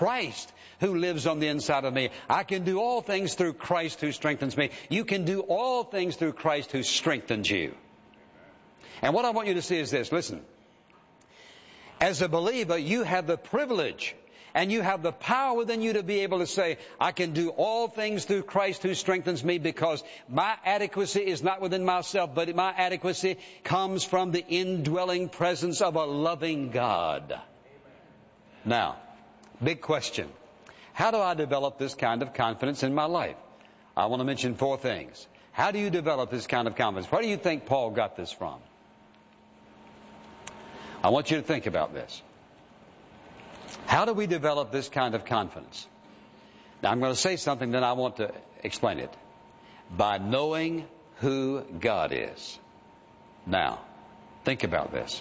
Christ who lives on the inside of me. I can do all things through Christ who strengthens me. You can do all things through Christ who strengthens you. And what I want you to see is this. Listen. As a believer, you have the privilege and you have the power within you to be able to say, I can do all things through Christ who strengthens me, because my adequacy is not within myself, but my adequacy comes from the indwelling presence of a loving God. Now, big question. How do I develop this kind of confidence in my life? I want to mention 4 things. How do you develop this kind of confidence? Where do you think Paul got this from? I want you to think about this. How do we develop this kind of confidence? Now, I'm going to say something, then I want to explain it. By knowing who God is. Now, think about this.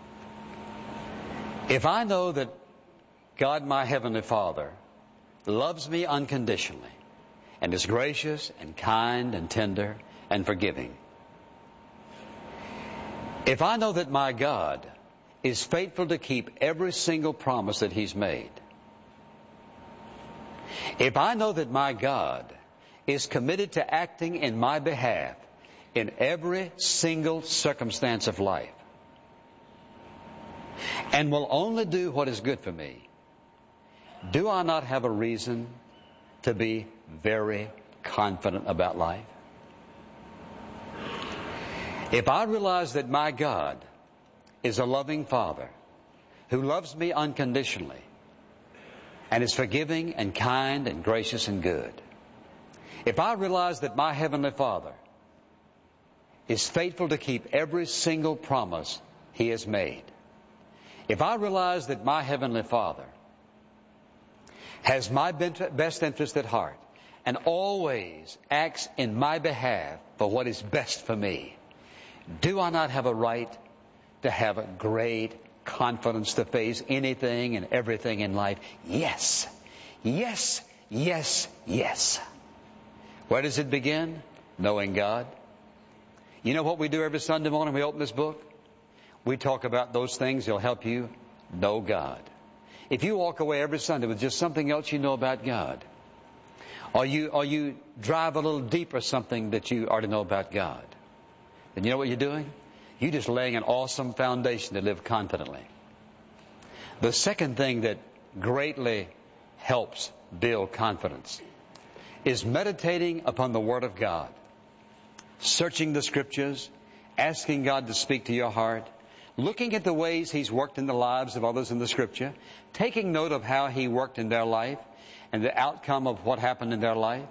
If I know that God, my Heavenly Father, loves me unconditionally and is gracious and kind and tender and forgiving. If I know that my God is faithful to keep every single promise that He's made. If I know that my God is committed to acting in my behalf in every single circumstance of life, and will only do what is good for me, do I not have a reason to be very confident about life? If I realize that my God is a loving Father who loves me unconditionally and is forgiving and kind and gracious and good, if I realize that my Heavenly Father is faithful to keep every single promise He has made, if I realize that my Heavenly Father has my best interest at heart and always acts in my behalf for what is best for me, do I not have a right to have a great confidence to face anything and everything in life? Yes. Yes, yes, yes. Where does it begin? Knowing God. You know what we do every Sunday morning? We open this book. We talk about those things that'll help you know God. If you walk away every Sunday with just something else you know about God, or you drive a little deeper something that you already know about God, then you know what you're doing? You're just laying an awesome foundation to live confidently. The second thing that greatly helps build confidence is meditating upon the Word of God, searching the Scriptures, asking God to speak to your heart, looking at the ways He's worked in the lives of others in the Scripture, taking note of how He worked in their life and the outcome of what happened in their life.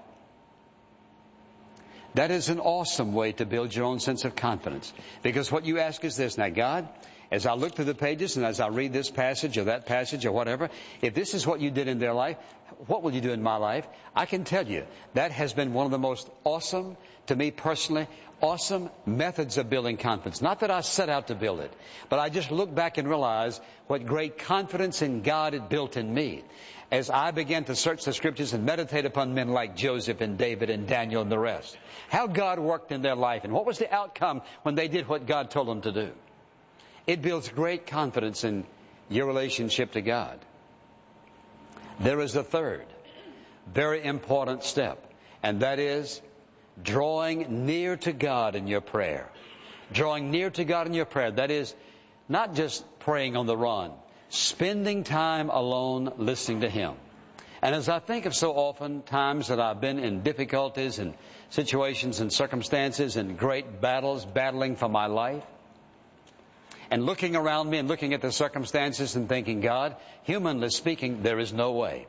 That is an awesome way to build your own sense of confidence. Because what you ask is this: now, God, as I look through the pages and as I read this passage or that passage or whatever, if this is what you did in their life, what will you do in my life? I can tell you that has been one of the most awesome, to me personally, awesome methods of building confidence. Not that I set out to build it, but I just look back and realize what great confidence in God it built in me as I began to search the Scriptures and meditate upon men like Joseph and David and Daniel and the rest. How God worked in their life and what was the outcome when they did what God told them to do. It builds great confidence in your relationship to God. There is a third, very important step, and that is drawing near to God in your prayer. Drawing near to God in your prayer. That is not just praying on the run. Spending time alone listening to Him. And as I think of so often times that I've been in difficulties and situations and circumstances and great battles, battling for my life, and looking around me and looking at the circumstances and thinking, God, humanly speaking, there is no way.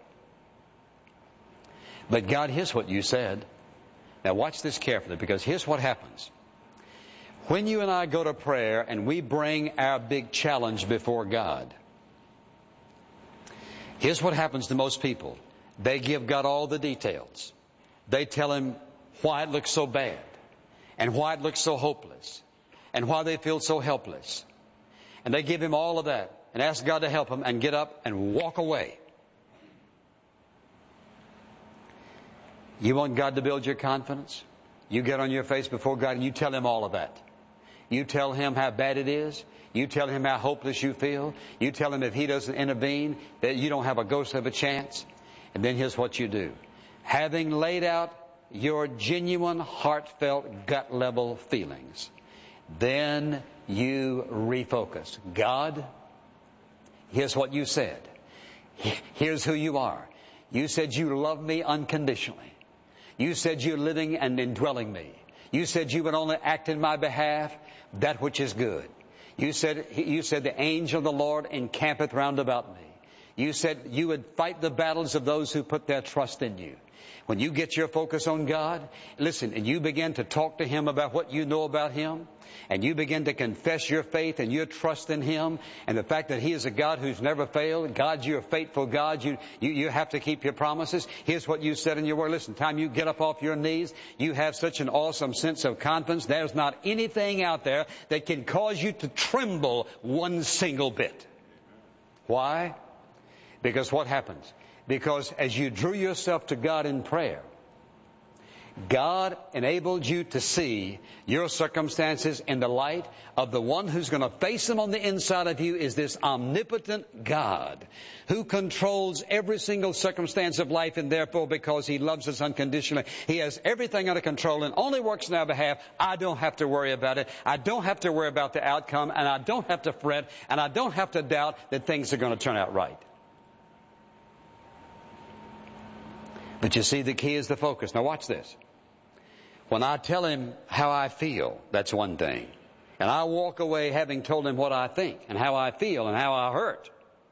But God, here's what you said. Now watch this carefully, because here's what happens. When you and I go to prayer and we bring our big challenge before God, here's what happens to most people. They give God all the details. They tell Him why it looks so bad, and why it looks so hopeless, and why they feel so helpless. And they give Him all of that and ask God to help them and get up and walk away. You want God to build your confidence? You get on your face before God and you tell Him all of that. You tell Him how bad it is. You tell him how hopeless you feel. You tell him if he doesn't intervene, that you don't have a ghost of a chance. And then here's what you do. Having laid out your genuine, heartfelt, gut-level feelings, then you refocus. God, here's what you said. Here's who you are. You said you love me unconditionally. You said you're living and indwelling me. You said you would only act in my behalf that which is good. You said the angel of the Lord encampeth round about me. You said you would fight the battles of those who put their trust in you. When you get your focus on God, listen, and you begin to talk to Him about what you know about Him, and you begin to confess your faith and your trust in Him, and the fact that He is a God who's never failed. God, you're a faithful God. You have to keep your promises. Here's what you said in your word. Listen, time you get up off your knees, you have such an awesome sense of confidence. There's not anything out there that can cause you to tremble one single bit. Why? Because what happens? Because as you drew yourself to God in prayer, God enabled you to see your circumstances in the light of the one who's going to face them on the inside of you is this omnipotent God who controls every single circumstance of life, and therefore because He loves us unconditionally, He has everything under control and only works on our behalf. I don't have to worry about it. I don't have to worry about the outcome, and I don't have to fret, and I don't have to doubt that things are going to turn out right. But you see, the key is the focus. Now watch this. When I tell Him how I feel, that's one thing. And I walk away having told Him what I think and how I feel and how I hurt.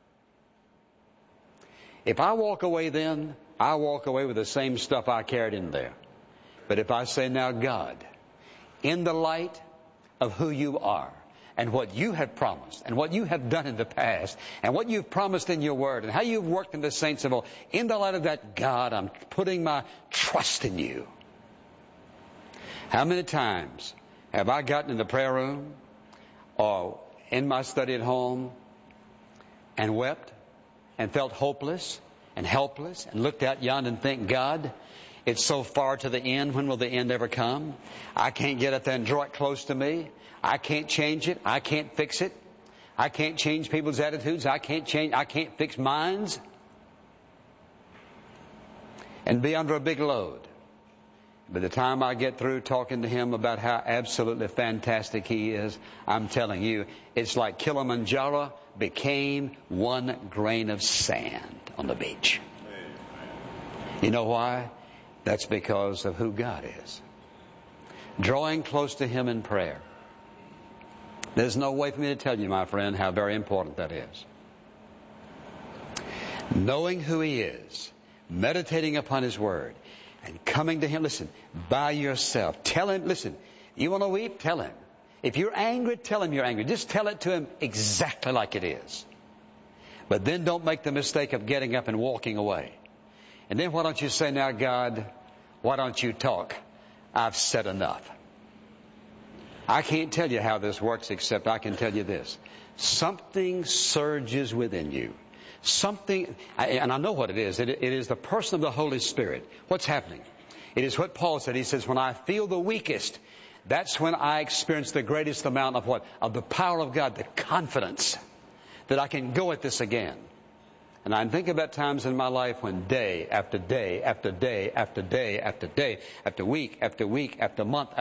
If I walk away then, I walk away with the same stuff I carried in there. But if I say, now God, in the light of who you are, and what you have promised, and what you have done in the past, and what you've promised in your word, and how you've worked in the saints of old, in the light of that, God, I'm putting my trust in you. How many times have I gotten in the prayer room or in my study at home and wept and felt hopeless and helpless and looked out yonder and think, God, it's so far to the end. When will the end ever come? I can't get up there and draw it close to me. I can't change it. I can't fix it. I can't change people's attitudes. I can't fix minds. And be under a big load. By the time I get through talking to Him about how absolutely fantastic He is, I'm telling you, it's like Kilimanjaro became one grain of sand on the beach. You know why? That's because of who God is. Drawing close to Him in prayer. There's no way for me to tell you, my friend, how very important that is. Knowing who He is, meditating upon His Word, and coming to Him, listen, by yourself. Tell Him, listen, you want to weep? Tell Him. If you're angry, tell Him you're angry. Just tell it to Him exactly like it is. But then don't make the mistake of getting up and walking away. And then why don't you say, now God, why don't you talk? I've said enough. I can't tell you how this works, except I can tell you this. Something surges within you. Something, and I know what it is. It is the person of the Holy Spirit. What's happening? It is what Paul said. He says, when I feel the weakest, that's when I experience the greatest amount of what? Of the power of God, the confidence that I can go at this again. And I think about times in my life when day after day after day after day after day after week after week after month,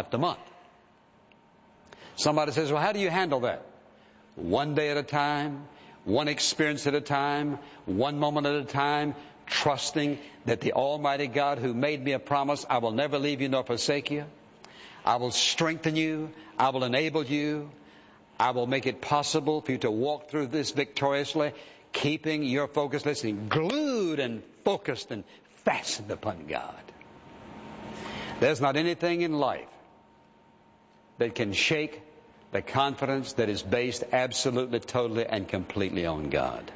somebody says, well, how do you handle that? One day at a time, one experience at a time, one moment at a time, trusting that the Almighty God who made me a promise, I will never leave you nor forsake you. I will strengthen you. I will enable you. I will make it possible for you to walk through this victoriously, keeping your focus, listening, glued and focused and fastened upon God. There's not anything in life that can shake the confidence that is based absolutely, totally, and completely on God.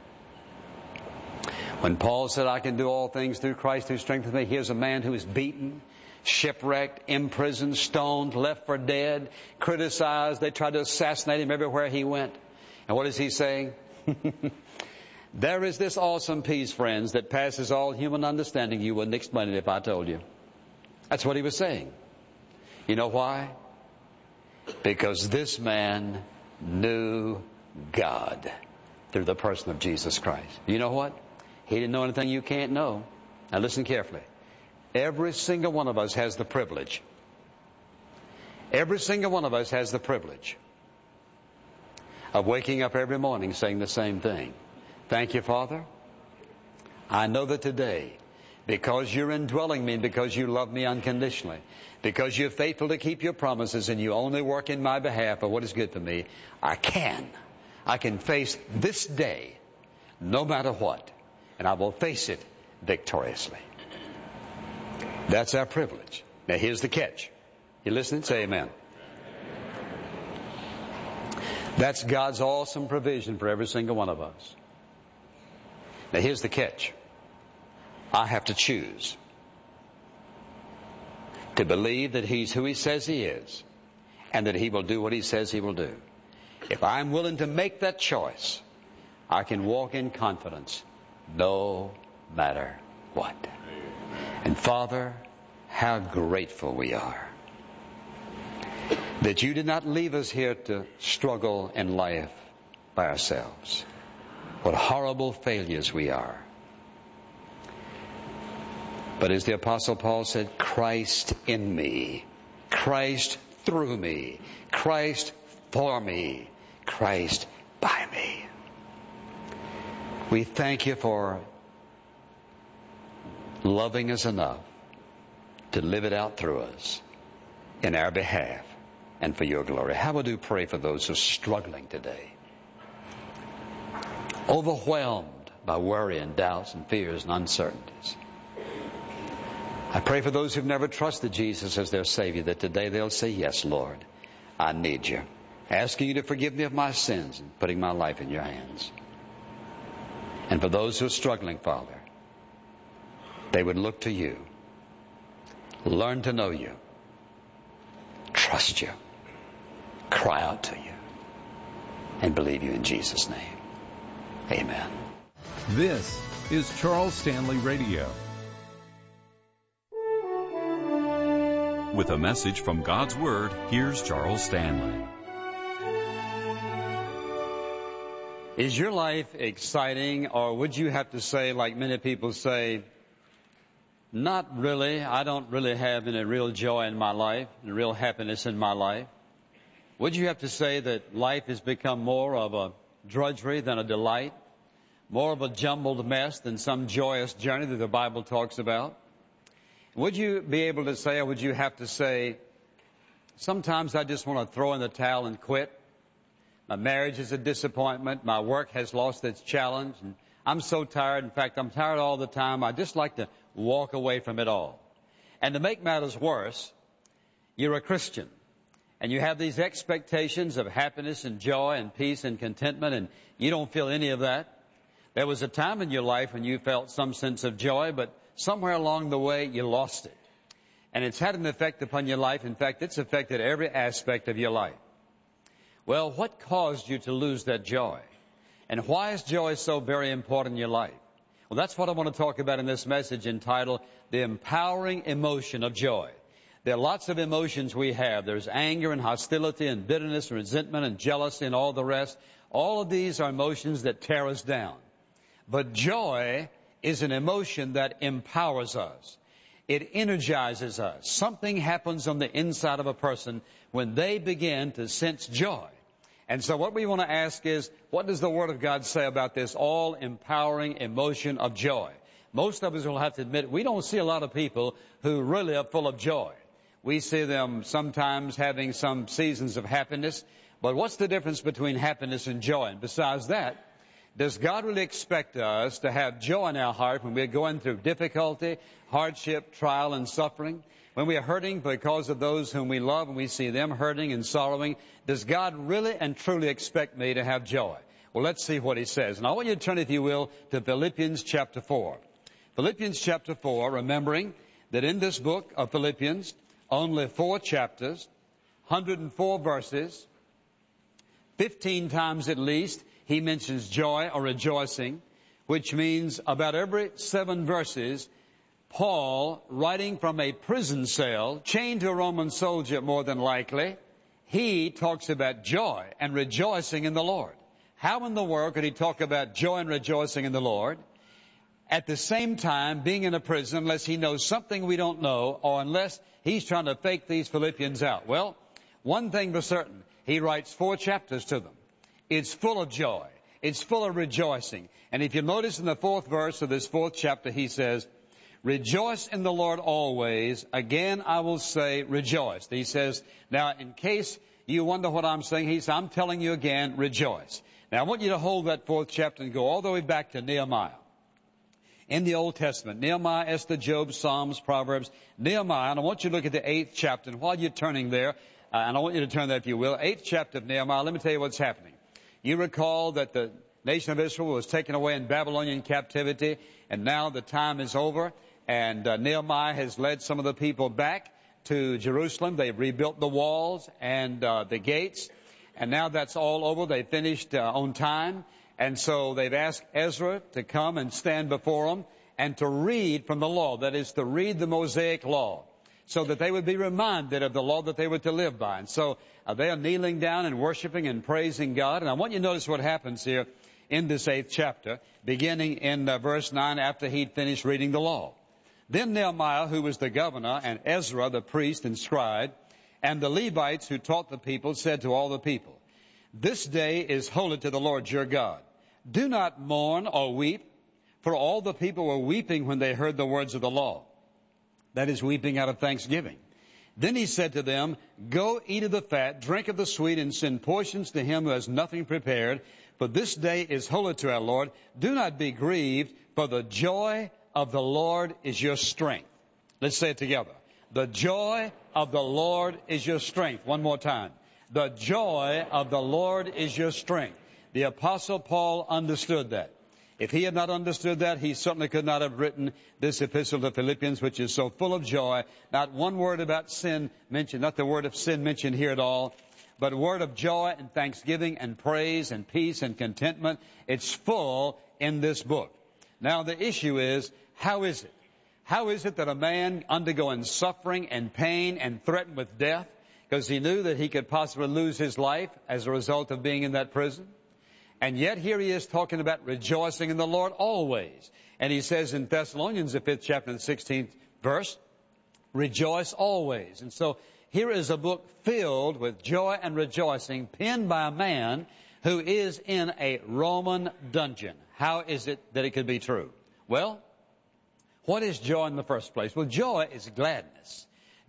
When Paul said, I can do all things through Christ who strengthens me, here's a man who is beaten, shipwrecked, imprisoned, stoned, left for dead, criticized. They tried to assassinate him everywhere he went. And what is he saying? There is this awesome peace, friends, that passes all human understanding. You wouldn't explain it if I told you. That's what he was saying. You know why? Because this man knew God through the person of Jesus Christ. You know what? He didn't know anything you can't know. Now listen carefully. Every single one of us has the privilege. Every single one of us has the privilege of waking up every morning saying the same thing. Thank you, Father. I know that today, because you're indwelling me and because you love me unconditionally, because you're faithful to keep your promises and you only work in my behalf for what is good for me, I can face this day no matter what, and I will face it victoriously. That's our privilege. Now here's the catch. You listening? Say amen. That's God's awesome provision for every single one of us. Now here's the catch. I have to choose to believe that He's who He says He is and that He will do what He says He will do. If I'm willing to make that choice, I can walk in confidence no matter what. And Father, how grateful we are that you did not leave us here to struggle in life by ourselves. What horrible failures we are. But as the Apostle Paul said, Christ in me, Christ through me, Christ for me, Christ by me. We thank you for loving us enough to live it out through us in our behalf and for your glory. How would you pray for those who are struggling today? Overwhelmed by worry and doubts and fears and uncertainties. I pray for those who've never trusted Jesus as their Savior, that today they'll say, yes, Lord, I need you. Asking you to forgive me of my sins and putting my life in your hands. And for those who are struggling, Father, they would look to you, learn to know you, trust you, cry out to you, and believe you in Jesus' name. Amen. This is Charles Stanley Radio. With a message from God's Word, here's Charles Stanley. Is your life exciting, or would you have to say, like many people say, not really. I don't really have any real joy in my life, and real happiness in my life. Would you have to say that life has become more of a drudgery than a delight, more of a jumbled mess than some joyous journey that the Bible talks about? Would you be able to say, or would you have to say, sometimes I just want to throw in the towel and quit. My marriage is a disappointment. My work has lost its challenge. And I'm so tired. In fact, I'm tired all the time. I just like to walk away from it all. And to make matters worse, you're a Christian. And you have these expectations of happiness and joy and peace and contentment, and you don't feel any of that. There was a time in your life when you felt some sense of joy, but somewhere along the way you lost it. And it's had an effect upon your life. In fact, it's affected every aspect of your life. Well, what caused you to lose that joy? And why is joy so very important in your life? Well, that's what I want to talk about in this message entitled, The Empowering Emotion of Joy. There are lots of emotions we have. There's anger and hostility and bitterness and resentment and jealousy and all the rest. All of these are emotions that tear us down. But joy is an emotion that empowers us. It energizes us. Something happens on the inside of a person when they begin to sense joy. And so what we want to ask is, what does the Word of God say about this all-empowering emotion of joy? Most of us will have to admit, we don't see a lot of people who really are full of joy. We see them sometimes having some seasons of happiness. But what's the difference between happiness and joy? And besides that, does God really expect us to have joy in our heart when we're going through difficulty, hardship, trial, and suffering? When we are hurting because of those whom we love and we see them hurting and sorrowing, does God really and truly expect me to have joy? Well, let's see what He says. And I want you to turn, if you will, to Philippians chapter 4. Philippians chapter 4, remembering that in this book of Philippians, only 4 chapters, 104 verses, 15 times at least, he mentions joy or rejoicing, which means about every 7 verses, Paul, writing from a prison cell, chained to a Roman soldier more than likely, he talks about joy and rejoicing in the Lord. How in the world could he talk about joy and rejoicing in the Lord at the same time being in a prison unless he knows something we don't know, or unless he's trying to fake these Philippians out? Well, one thing for certain, he writes 4 chapters to them. It's full of joy. It's full of rejoicing. And if you notice in the 4th verse of this 4th chapter, he says, rejoice in the Lord always. Again, I will say rejoice. He says, now in case you wonder what I'm saying, he says, I'm telling you again, rejoice. Now I want you to hold that 4th chapter and go all the way back to Nehemiah. In the Old Testament, Nehemiah, Esther, Job, Psalms, Proverbs, Nehemiah, and I want you to look at the 8th chapter. And while you're turning there, and I want you to turn there if you will, 8th chapter of Nehemiah, let me tell you what's happening. You recall that the nation of Israel was taken away in Babylonian captivity, and now the time is over, and Nehemiah has led some of the people back to Jerusalem. They've rebuilt the walls and the gates, and now that's all over. They finished on time. And so they've asked Ezra to come and stand before them and to read from the law, that is, to read the Mosaic law, so that they would be reminded of the law that they were to live by. And so they are kneeling down and worshiping and praising God. And I want you to notice what happens here in this 8th chapter, beginning in verse 9 after he'd finished reading the law. Then Nehemiah, who was the governor, and Ezra, the priest and scribe, and the Levites who taught the people, said to all the people, this day is holy to the Lord your God. Do not mourn or weep, for all the people were weeping when they heard the words of the law. That is, weeping out of thanksgiving. Then he said to them, go eat of the fat, drink of the sweet, and send portions to him who has nothing prepared. For this day is holy to our Lord. Do not be grieved, for the joy of the Lord is your strength. Let's say it together. The joy of the Lord is your strength. One more time. The joy of the Lord is your strength. The Apostle Paul understood that. If he had not understood that, he certainly could not have written this epistle to Philippians, which is so full of joy. Not one word about sin mentioned, not the word of sin mentioned here at all, but a word of joy and thanksgiving and praise and peace and contentment. It's full in this book. Now the issue is, how is it? How is it that a man undergoing suffering and pain and threatened with death, because he knew that he could possibly lose his life as a result of being in that prison, and yet here he is talking about rejoicing in the Lord always. And he says in Thessalonians, the 5th chapter, the 16th verse, rejoice always. And so here is a book filled with joy and rejoicing, penned by a man who is in a Roman dungeon. How is it that it could be true? Well, what is joy in the first place? Well, joy is gladness.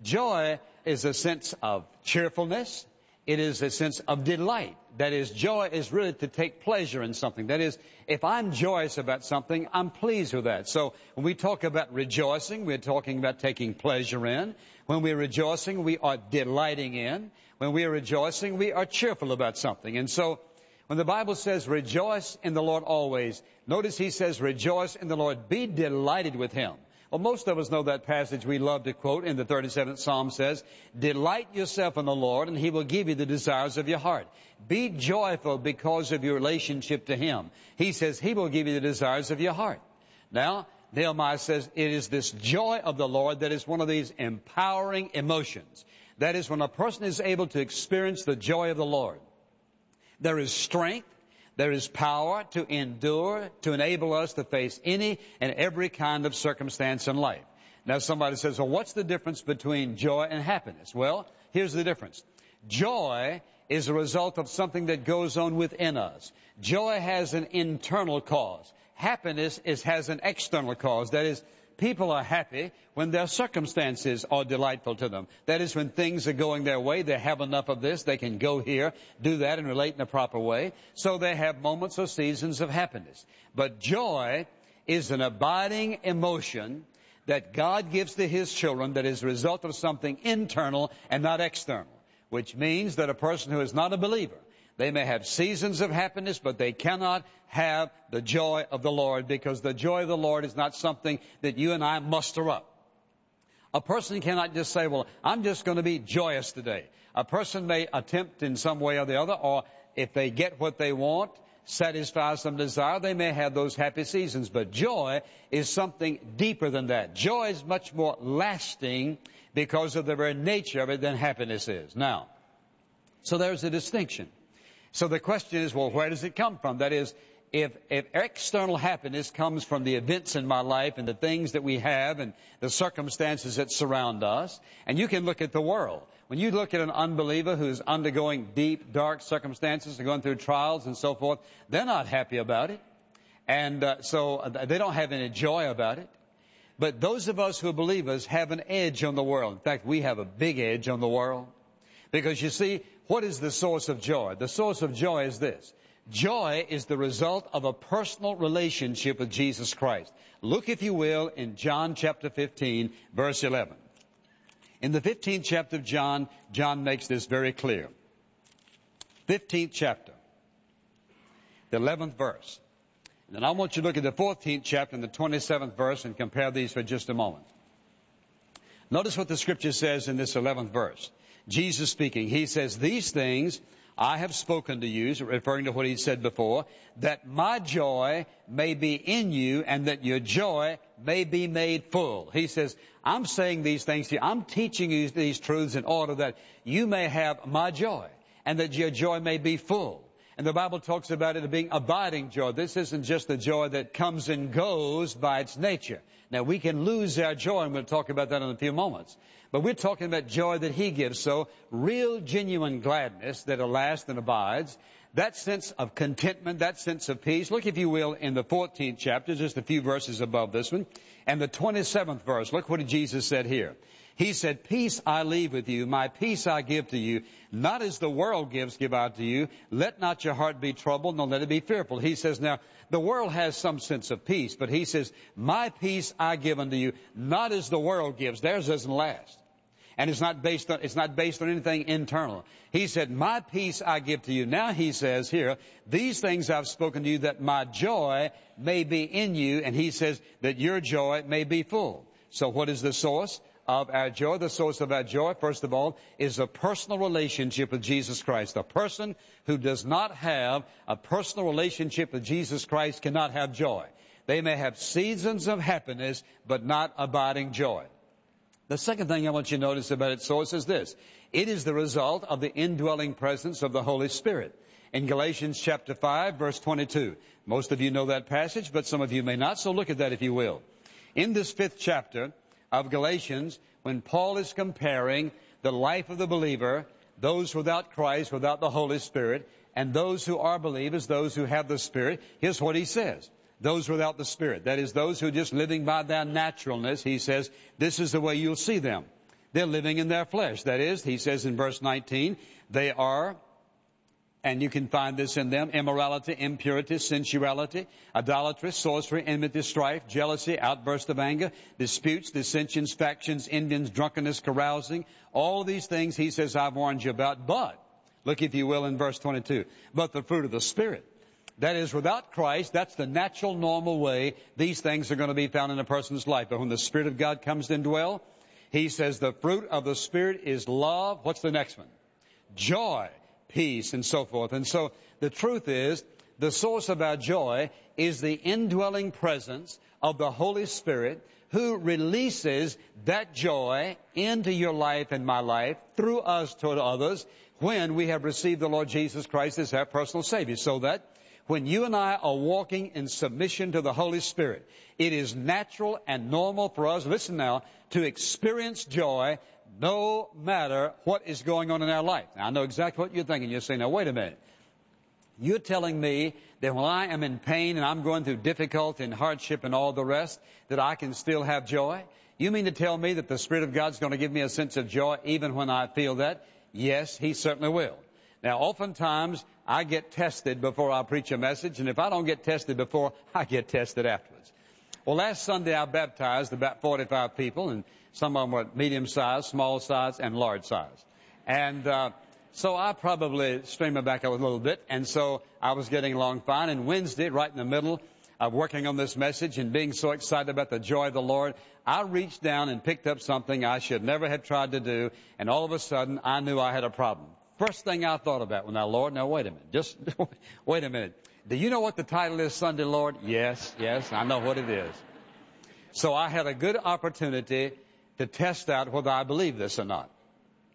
Joy is a sense of cheerfulness. It is a sense of delight. That is, joy is really to take pleasure in something. That is, if I'm joyous about something, I'm pleased with that. So when we talk about rejoicing, we're talking about taking pleasure in. When we're rejoicing, we are delighting in. When we are rejoicing, we are cheerful about something. And so when the Bible says rejoice in the Lord always, notice he says rejoice in the Lord. Be delighted with him. Well, most of us know that passage we love to quote in the 37th Psalm says, delight yourself in the Lord and he will give you the desires of your heart. Be joyful because of your relationship to him. He says he will give you the desires of your heart. Now, Nehemiah says it is this joy of the Lord that is one of these empowering emotions. That is, when a person is able to experience the joy of the Lord, there is strength. There is power to endure, to enable us to face any and every kind of circumstance in life. Now somebody says, well, what's the difference between joy and happiness? Well, here's the difference. Joy is a result of something that goes on within us. Joy has an internal cause. Happiness has an external cause. That is, people are happy when their circumstances are delightful to them. That is, when things are going their way, they have enough of this, they can go here, do that, and relate in a proper way. So they have moments or seasons of happiness. But joy is an abiding emotion that God gives to his children that is a result of something internal and not external, which means that a person who is not a believer, they may have seasons of happiness, but they cannot have the joy of the Lord, because the joy of the Lord is not something that you and I muster up. A person cannot just say, well, I'm just going to be joyous today. A person may attempt in some way or the other, or if they get what they want, satisfy some desire, they may have those happy seasons. But joy is something deeper than that. Joy is much more lasting because of the very nature of it than happiness is. Now, So there's a distinction. So the question is, well, where does it come from? That is, if external happiness comes from the events in my life and the things that we have and the circumstances that surround us, and you can look at the world. When you look at an unbeliever who's undergoing deep, dark circumstances and going through trials and so forth, they're not happy about it. And so they don't have any joy about it. But those of us who are believers have an edge on the world. In fact, we have a big edge on the world. Because you see, what is the source of joy? The source of joy is this. Joy is the result of a personal relationship with Jesus Christ. Look, if you will, in John chapter 15, verse 11. In the 15th chapter of John, John makes this very clear. 15th chapter, the 11th verse. And then I want you to look at the 14th chapter and the 27th verse and compare these for just a moment. Notice what the Scripture says in this 11th verse. Jesus speaking, He says, "These things I have spoken to you," referring to what He said before, "that my joy may be in you and that your joy may be made full." He says, I'm saying these things to you. I'm teaching you these truths in order that you may have my joy and that your joy may be full. And the Bible talks about it being abiding joy. This isn't just the joy that comes and goes by its nature. Now, we can lose our joy, and we'll talk about that in a few moments. But we're talking about joy that He gives. So, real, genuine gladness that lasts and abides. That sense of contentment, that sense of peace. Look, if you will, in the 14th chapter, just a few verses above this one. And the 27th verse, look what Jesus said here. He said, "Peace I leave with you, my peace I give to you. Not as the world gives, give I to you. Let not your heart be troubled, nor let it be fearful." He says, now, the world has some sense of peace, but He says, "My peace I give unto you, not as the world gives." Theirs doesn't last. And it's not based on anything internal. He said, "My peace I give to you." Now He says here, "These things I've spoken to you, that my joy may be in you." And He says that your joy may be full. So what is the source of our joy? The source of our joy, first of all, is a personal relationship with Jesus Christ. A person who does not have a personal relationship with Jesus Christ cannot have joy. They may have seasons of happiness, but not abiding joy. The second thing I want you to notice about its source is this. It is the result of the indwelling presence of the Holy Spirit. In Galatians chapter 5, verse 22. Most of you know that passage, but some of you may not, so look at that if you will. In this 5th chapter of Galatians, when Paul is comparing the life of the believer, those without Christ, without the Holy Spirit, and those who are believers, those who have the Spirit, here's what he says. Those without the Spirit, that is, those who are just living by their naturalness, he says, this is the way you'll see them. They're living in their flesh. That is, he says in verse 19, they are, and you can find this in them, immorality, impurity, sensuality, idolatry, sorcery, enmity, strife, jealousy, outburst of anger, disputes, dissensions, factions, envyings, drunkenness, carousing. All these things, he says, I've warned you about. But, look if you will in verse 22, but the fruit of the Spirit. That is, without Christ, that's the natural, normal way these things are going to be found in a person's life. But when the Spirit of God comes to indwell, he says the fruit of the Spirit is love. What's the next one? Joy, peace, and so forth. And so the truth is, the source of our joy is the indwelling presence of the Holy Spirit, who releases that joy into your life and my life through us toward others when we have received the Lord Jesus Christ as our personal Savior. So that when you and I are walking in submission to the Holy Spirit, it is natural and normal for us, listen now, to experience joy no matter what is going on in our life. Now, I know exactly what you're thinking. You're saying, now, wait a minute. You're telling me that when I am in pain and I'm going through difficulty and hardship and all the rest, that I can still have joy? You mean to tell me that the Spirit of God's going to give me a sense of joy even when I feel that? Yes, He certainly will. Now, oftentimes, I get tested before I preach a message, and if I don't get tested before, I get tested afterwards. Well, last Sunday I baptized about 45 people, and some of them were medium size, small size, and large size. And so I probably strained my back out a little bit, and so I was getting along fine. And Wednesday, right in the middle of working on this message and being so excited about the joy of the Lord, I reached down and picked up something I should never have tried to do, and all of a sudden I knew I had a problem. First thing I thought about, well, now, Lord, now, wait a minute. Just wait a minute. Do you know what the title is Sunday, Lord? Yes, I know what it is. So I had a good opportunity to test out whether I believe this or not.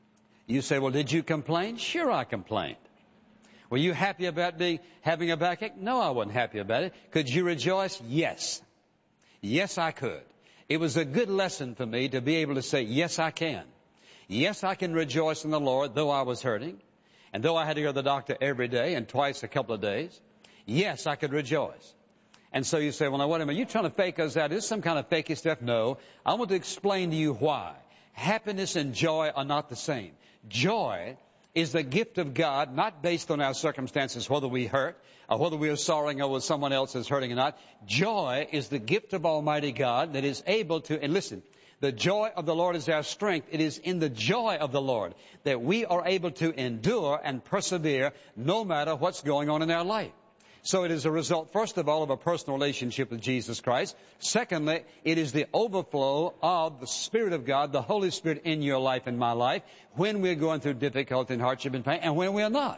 You say, well, did you complain? Sure, I complained. Were you happy about having a backache? No, I wasn't happy about it. Could you rejoice? Yes. Yes, I could. It was a good lesson for me to be able to say, yes, I can. Yes, I can rejoice in the Lord, though I was hurting, and though I had to go to the doctor every day and twice a couple of days. Yes, I could rejoice. And so you say, well, now, wait a minute, you trying to fake us out? Is this some kind of fakey stuff? No. I want to explain to you why. Happiness and joy are not the same. Joy is the gift of God, not based on our circumstances, whether we hurt or whether we are sorrowing over someone else is hurting or not. Joy is the gift of Almighty God that is able to, and listen, the joy of the Lord is our strength. It is in the joy of the Lord that we are able to endure and persevere no matter what's going on in our life. So it is a result, first of all, of a personal relationship with Jesus Christ. Secondly, it is the overflow of the Spirit of God, the Holy Spirit in your life and my life, when we're going through difficulty and hardship and pain, and when we're not.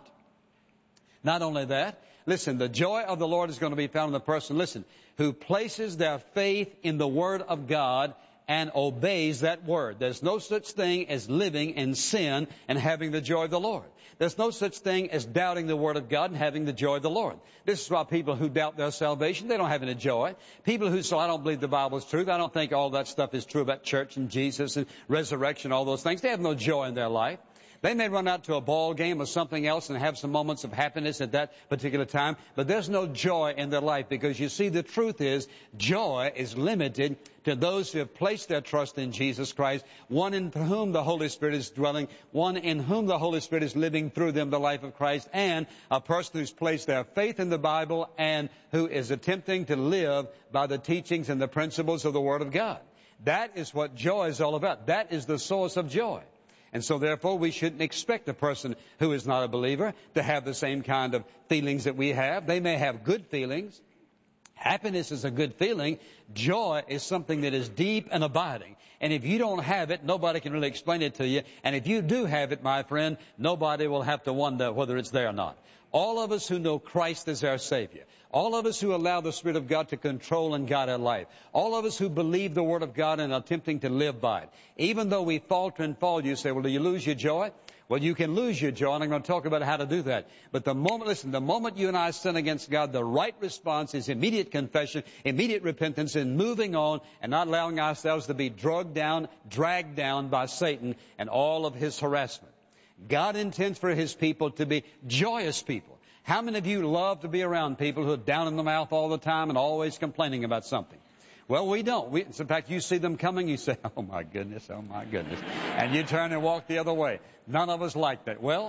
Not only that, listen, the joy of the Lord is going to be found in the person, listen, who places their faith in the Word of God and obeys that Word. There's no such thing as living in sin and having the joy of the Lord. There's no such thing as doubting the Word of God and having the joy of the Lord. This is why people who doubt their salvation, they don't have any joy. People who say, I don't believe the Bible is truth. I don't think all that stuff is true about church and Jesus and resurrection, all those things. They have no joy in their life. They may run out to a ball game or something else and have some moments of happiness at that particular time, but there's no joy in their life because you see, the truth is joy is limited to those who have placed their trust in Jesus Christ, one in whom the Holy Spirit is dwelling, one in whom the Holy Spirit is living through them the life of Christ, and a person who's placed their faith in the Bible and who is attempting to live by the teachings and the principles of the Word of God. That is what joy is all about. That is the source of joy. And so, therefore, we shouldn't expect a person who is not a believer to have the same kind of feelings that we have. They may have good feelings. Happiness is a good feeling. Joy is something that is deep and abiding. And if you don't have it, nobody can really explain it to you. And if you do have it, my friend, nobody will have to wonder whether it's there or not. All of us who know Christ as our Savior, all of us who allow the Spirit of God to control and guide our life, all of us who believe the Word of God and are attempting to live by it, even though we falter and fall, you say, well, do you lose your joy? Well, you can lose your joy, and I'm going to talk about how to do that. But the moment you and I sin against God, the right response is immediate confession, immediate repentance, and moving on and not allowing ourselves to be dragged down by Satan and all of his harassment. God intends for His people to be joyous people. How many of you love to be around people who are down in the mouth all the time and always complaining about something? Well, we don't. In fact, you see them coming, you say, oh my goodness. And you turn and walk the other way. None of us like that. Well,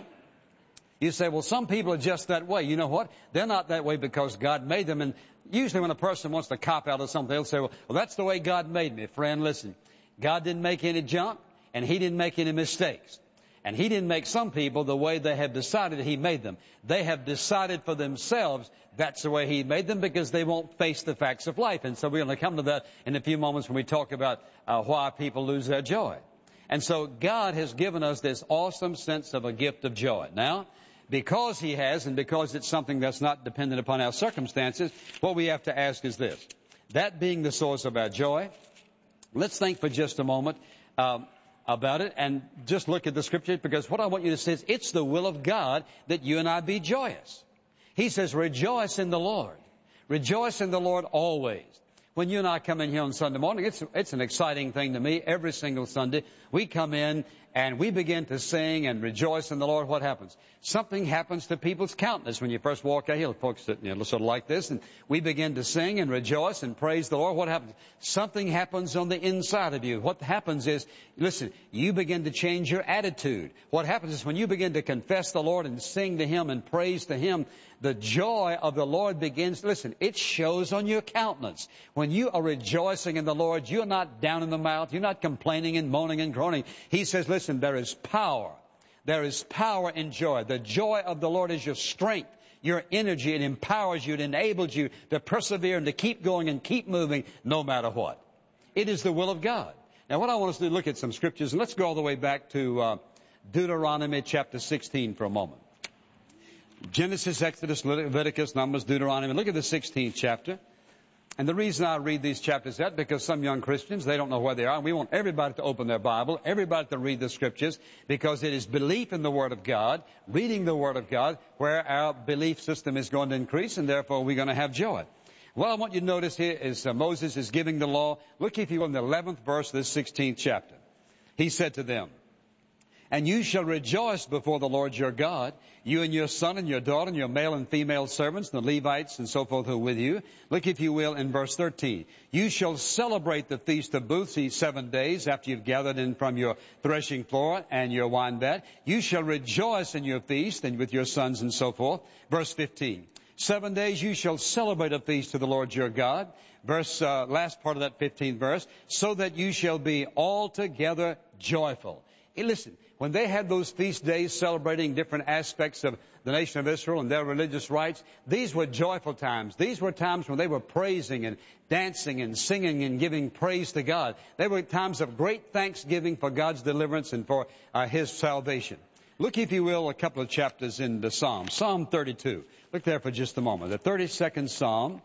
you say, well, some people are just that way. You know what? They're not that way because God made them. And usually when a person wants to cop out of something, they'll say, well, that's the way God made me. Friend, listen, God didn't make any junk and He didn't make any mistakes. And He didn't make some people the way they have decided He made them. They have decided for themselves that's the way He made them because they won't face the facts of life. And so we're going to come to that in a few moments when we talk about why people lose their joy. And so God has given us this awesome sense of a gift of joy. Now, because He has, and because it's something that's not dependent upon our circumstances, what we have to ask is this. That being the source of our joy, let's think for just a moment about it and just look at the Scripture, because what I want you to see is it's the will of God that you and I be joyous. He says, rejoice in the Lord. Rejoice in the Lord always. When you and I come in here on Sunday morning, it's an exciting thing to me. Every single Sunday, we come in and we begin to sing and rejoice in the Lord. What happens? Something happens to people's countenance when you first walk out here. Folks sit, sort of like this, and we begin to sing and rejoice and praise the Lord. What happens? Something happens on the inside of you. What happens is, listen, you begin to change your attitude. What happens is when you begin to confess the Lord and sing to Him and praise to Him, the joy of the Lord begins, listen, it shows on your countenance. When you are rejoicing in the Lord, you're not down in the mouth. You're not complaining and moaning and groaning. He says, listen, there is power. There is power in joy. The joy of the Lord is your strength, your energy. It empowers you. It enables you to persevere and to keep going and keep moving no matter what. It is the will of God. Now, what I want us to do is look at some scriptures, and let's go all the way back to Deuteronomy chapter 16 for a moment. Genesis, Exodus, Leviticus, Numbers, Deuteronomy. Look at the 16th chapter. And the reason I read these chapters is that because some young Christians, they don't know where they are. And we want everybody to open their Bible, everybody to read the Scriptures, because it is belief in the Word of God, reading the Word of God, where our belief system is going to increase, and therefore we're going to have joy. What I want you to notice here is Moses is giving the law. Look, if you will, in the 11th verse of this 16th chapter. He said to them, "And you shall rejoice before the Lord your God, you and your son and your daughter and your male and female servants, and the Levites and so forth who are with you." Look, if you will, in verse 13. "You shall celebrate the Feast of Booths these 7 days after you've gathered in from your threshing floor and your wine vat. You shall rejoice in your feast and with your sons and so forth." Verse 15. 7 days you shall celebrate a feast to the Lord your God. Last part of that 15th verse. "So that you shall be altogether joyful." Hey, listen, when they had those feast days celebrating different aspects of the nation of Israel and their religious rites, these were joyful times. These were times when they were praising and dancing and singing and giving praise to God. They were times of great thanksgiving for God's deliverance and for His salvation. Look, if you will, a couple of chapters in the Psalm. Psalm 32. Look there for just a moment. The 32nd Psalm.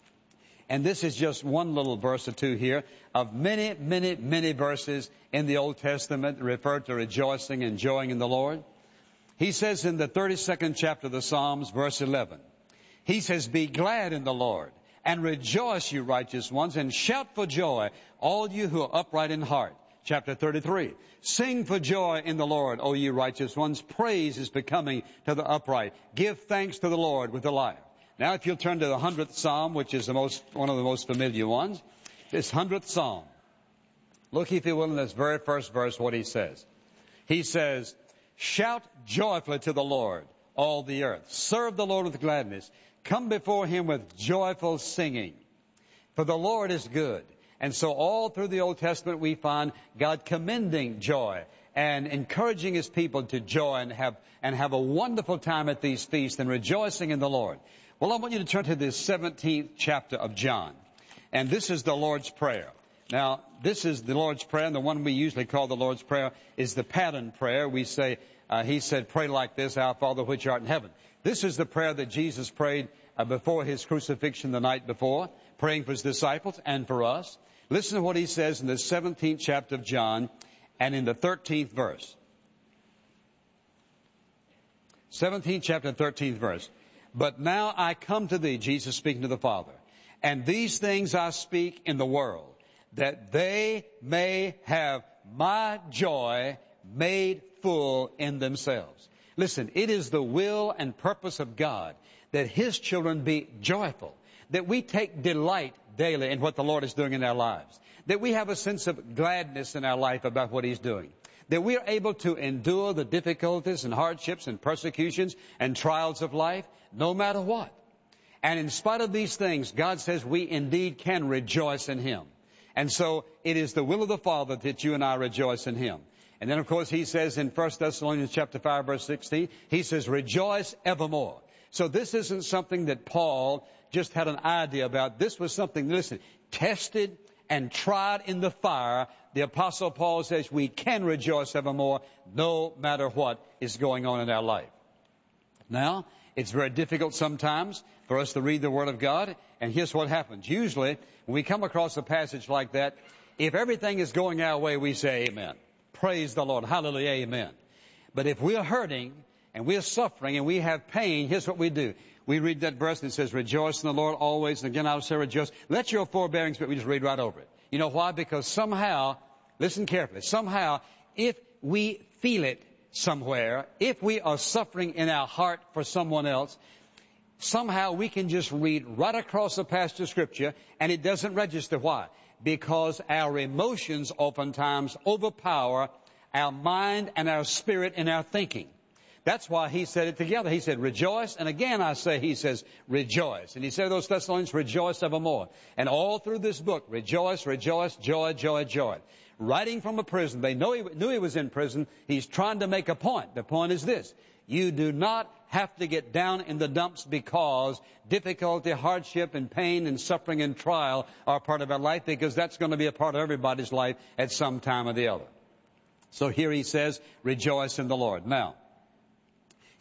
And this is just one little verse or two here of many, many, many verses in the Old Testament referred to rejoicing and joying in the Lord. He says in the 32nd chapter of the Psalms, verse 11, he says, "Be glad in the Lord, and rejoice, you righteous ones, and shout for joy, all you who are upright in heart." Chapter 33, "Sing for joy in the Lord, O you righteous ones. Praise is becoming to the upright. Give thanks to the Lord with the lyre." Now, if you'll turn to the 100th Psalm, which is one of the most familiar ones, this 100th Psalm. Look, if you will, in this very first verse, what he says. He says, "Shout joyfully to the Lord, all the earth. Serve the Lord with gladness. Come before Him with joyful singing. For the Lord is good." And so all through the Old Testament, we find God commending joy and encouraging His people to joy and have a wonderful time at these feasts and rejoicing in the Lord. Well, I want you to turn to this 17th chapter of John. And this is the Lord's Prayer. Now, this is the Lord's Prayer, and the one we usually call the Lord's Prayer is the pattern prayer. We say, He said, "Pray like this, Our Father which art in heaven." This is the prayer that Jesus prayed before His crucifixion the night before, praying for His disciples and for us. Listen to what He says in the 17th chapter of John and in the 13th verse. 17th chapter, 13th verse. "But now I come to thee," Jesus speaking to the Father, "and these things I speak in the world, that they may have my joy made full in themselves." Listen, it is the will and purpose of God that His children be joyful, that we take delight daily in what the Lord is doing in our lives, that we have a sense of gladness in our life about what He's doing, that we are able to endure the difficulties and hardships and persecutions and trials of life, no matter what. And in spite of these things, God says we indeed can rejoice in Him. And so it is the will of the Father that you and I rejoice in Him. And then, of course, He says in 1 Thessalonians chapter 5, verse 16, He says, "Rejoice evermore." So this isn't something that Paul just had an idea about. This was something, listen, tested and tried in the fire. The Apostle Paul says we can rejoice evermore no matter what is going on in our life. Now, it's very difficult sometimes for us to read the Word of God, and here's what happens. Usually, when we come across a passage like that, if everything is going our way, we say amen. Praise the Lord. Hallelujah, amen. But if we're hurting and we're suffering and we have pain, here's what we do. We read that verse and it says, "Rejoice in the Lord always." And again, I will say rejoice. Let your forbearings, but we just read right over it. You know why? Because somehow, listen carefully, somehow, if we feel it somewhere, if we are suffering in our heart for someone else, somehow we can just read right across the passage of Scripture and it doesn't register. Why? Because our emotions oftentimes overpower our mind and our spirit and our thinking. That's why he said it together. He said, "Rejoice." And again, I say, he says, "Rejoice." And he said to those Thessalonians, "Rejoice evermore." And all through this book, rejoice, rejoice, joy, joy, joy. Writing from a prison. They knew he was in prison. He's trying to make a point. The point is this. You do not have to get down in the dumps because difficulty, hardship, and pain and suffering and trial are part of our life, because that's going to be a part of everybody's life at some time or the other. So here he says, "Rejoice in the Lord." Now,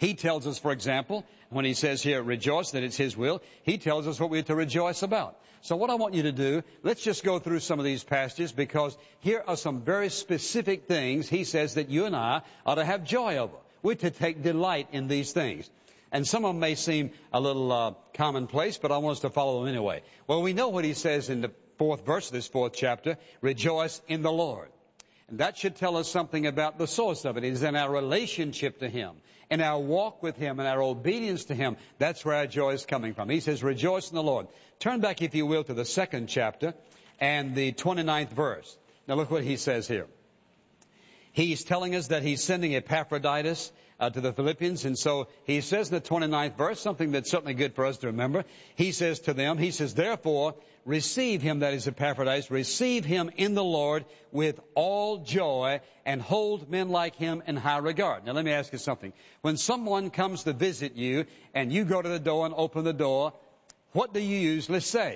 He tells us, for example, when he says here, rejoice, that it's his will, he tells us what we're to rejoice about. So what I want you to do, let's just go through some of these passages, because here are some very specific things he says that you and I ought to have joy over. We're to take delight in these things. And some of them may seem a little commonplace, but I want us to follow them anyway. Well, we know what he says in the 4th verse of this 4th chapter, rejoice in the Lord. And that should tell us something about the source of it. It is in our relationship to him, in our walk with him, and our obedience to him. That's where our joy is coming from. He says, rejoice in the Lord. Turn back, if you will, to the 2nd chapter and the 29th verse. Now look what he says here. He's telling us that he's sending Epaphroditus to the Philippians. And so he says in the 29th verse, something that's certainly good for us to remember. He says to them, he says, therefore, receive him, that is Epaphroditus, receive him in the Lord with all joy, and hold men like him in high regard. Now let me ask you something. When someone comes to visit you and you go to the door and open the door, what do you usually say?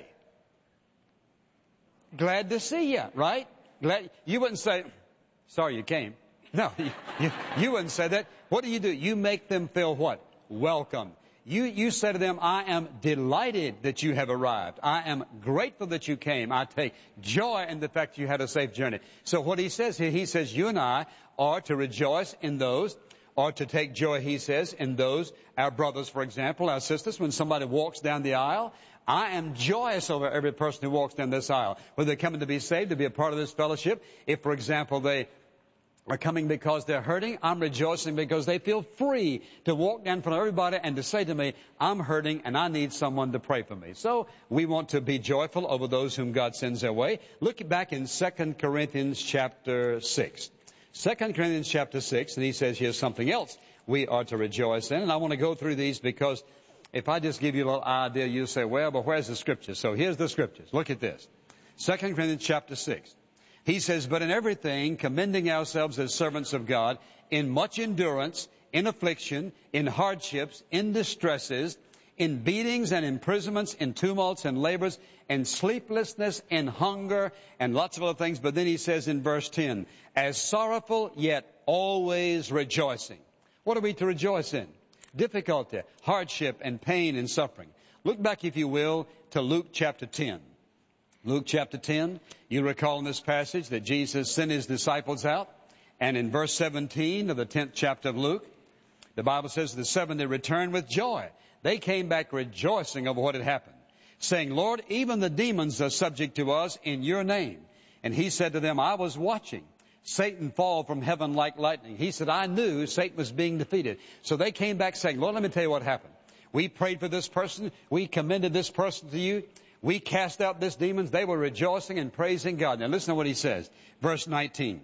Glad to see you, right? You wouldn't say, sorry you came. No, you wouldn't say that. What do? You make them feel what? Welcome. You say to them, I am delighted that you have arrived. I am grateful that you came. I take joy in the fact you had a safe journey. So what he says here, he says you and I are to rejoice in those, or to take joy, he says, in those, our brothers, for example, our sisters, when somebody walks down the aisle. I am joyous over every person who walks down this aisle, whether they're coming to be saved, to be a part of this fellowship. If, for example, they are coming because they're hurting, I'm rejoicing because they feel free to walk down in front of everybody and to say to me, I'm hurting and I need someone to pray for me. So we want to be joyful over those whom God sends our way. Look back in 2 Corinthians chapter 6. 2 Corinthians chapter 6, and he says here's something else we are to rejoice in. And I want to go through these because if I just give you a little idea, you'll say, well, but where's the scripture? So here's the scriptures. Look at this. 2 Corinthians chapter 6. He says, but in everything, commending ourselves as servants of God, in much endurance, in affliction, in hardships, in distresses, in beatings and imprisonments, in tumults and labors, in sleeplessness, in hunger, and lots of other things. But then he says in verse 10, as sorrowful, yet always rejoicing. What are we to rejoice in? Difficulty, hardship, and pain and suffering. Look back, if you will, to Luke chapter 10. Luke chapter 10, you recall in this passage that Jesus sent his disciples out. And in verse 17 of the 10th chapter of Luke, the Bible says the 70 returned with joy. They came back rejoicing over what had happened, saying, Lord, even the demons are subject to us in your name. And he said to them, I was watching Satan fall from heaven like lightning. He said, I knew Satan was being defeated. So they came back saying, Lord, let me tell you what happened. We prayed for this person. We commended this person to you. We cast out this demons. They were rejoicing and praising God. Now listen to what he says. Verse 19.